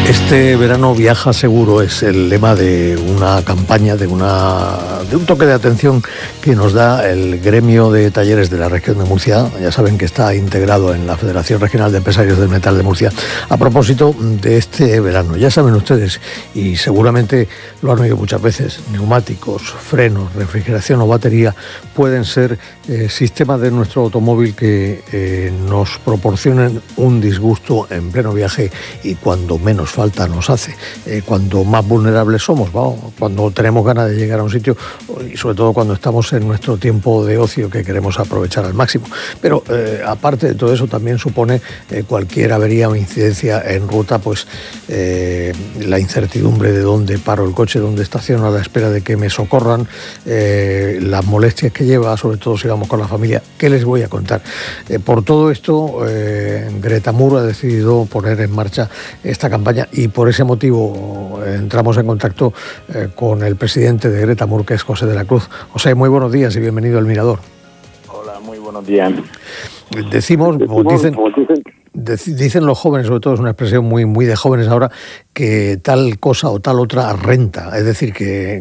Este verano viaja seguro es el lema de una campaña, de un toque de atención que nos da el gremio de talleres de la región de Murcia. Ya saben que está integrado en la Federación Regional de Empresarios del Metal de Murcia a propósito de este verano. Ya saben ustedes, y seguramente lo han oído muchas veces, neumáticos, frenos, refrigeración o batería pueden ser sistemas de nuestro automóvil que nos proporcionen un disgusto en pleno viaje y cuando menos falta nos hace, cuando más vulnerables somos, ¿no? Cuando tenemos ganas de llegar a un sitio y sobre todo cuando estamos en nuestro tiempo de ocio que queremos aprovechar al máximo. Pero aparte de todo eso también supone cualquier avería o incidencia en ruta, pues la incertidumbre de dónde paro el coche, dónde estaciono a la espera de que me socorran, las molestias que lleva, sobre todo si vamos con la familia. ¿Qué les voy a contar? Por todo esto, Greta Moore ha decidido poner en marcha esta campaña y por ese motivo entramos en contacto con el presidente de Greta Moore, que es José de la Cruz. José, muy buenos días y bienvenido al Mirador. Hola, muy buenos días. Dicen los jóvenes, sobre todo es una expresión muy de jóvenes ahora, que tal cosa o tal otra renta, es decir,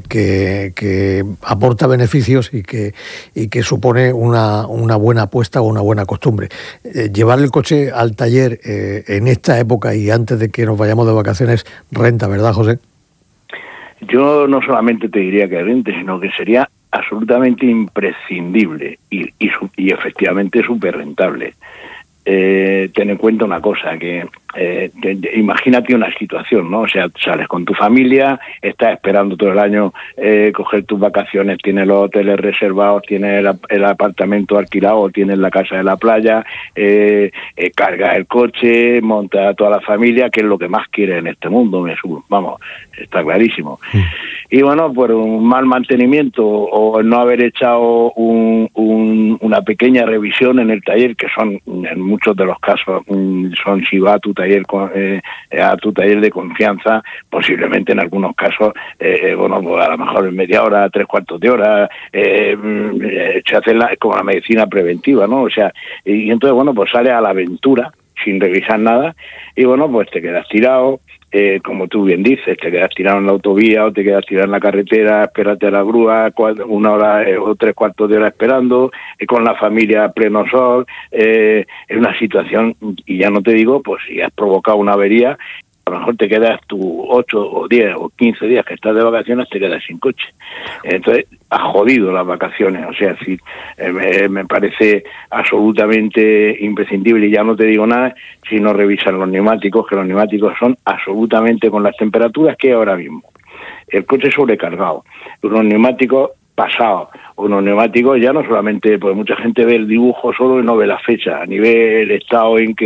que aporta beneficios y que supone una buena apuesta o una buena costumbre. Llevar el coche al taller en esta época y antes de que nos vayamos de vacaciones renta, ¿verdad, José? Yo no solamente te diría que rente, sino que sería absolutamente imprescindible y efectivamente súper rentable. Ten en cuenta una cosa, que imagínate una situación, ¿no? O sea, sales con tu familia, estás esperando todo el año coger tus vacaciones, tienes los hoteles reservados, tienes el apartamento alquilado, tienes la casa de la playa, cargas el coche, montas a toda la familia, que es lo que más quieres en este mundo, vamos, está clarísimo. Y bueno, por un mal mantenimiento o no haber echado una pequeña revisión en el taller, que son en muchos de los casos son si va a tu taller de confianza, posiblemente en algunos casos bueno, pues a lo mejor en media hora, 3/4 de hora, se hace como la medicina preventiva, ¿no? O sea, y entonces bueno, pues sales a la aventura sin revisar nada y bueno, pues te quedas tirado. Como tú bien dices, te quedas tirado en la autovía o te quedas tirado en la carretera, espérate a la grúa, 1 hora o 3/4 de hora esperando, con la familia a pleno sol, es una situación, y ya no te digo, pues si has provocado una avería, a lo mejor te quedas tú 8 o 10 o 15 días que estás de vacaciones, te quedas sin coche. Entonces, has jodido las vacaciones. O sea, sí, me parece absolutamente imprescindible, y ya no te digo nada si no revisan los neumáticos, que los neumáticos son absolutamente con las temperaturas que hay ahora mismo. El coche sobrecargado, unos neumáticos pasados, unos neumáticos ya no solamente, pues mucha gente ve el dibujo solo y no ve la fecha, ni ve el estado en que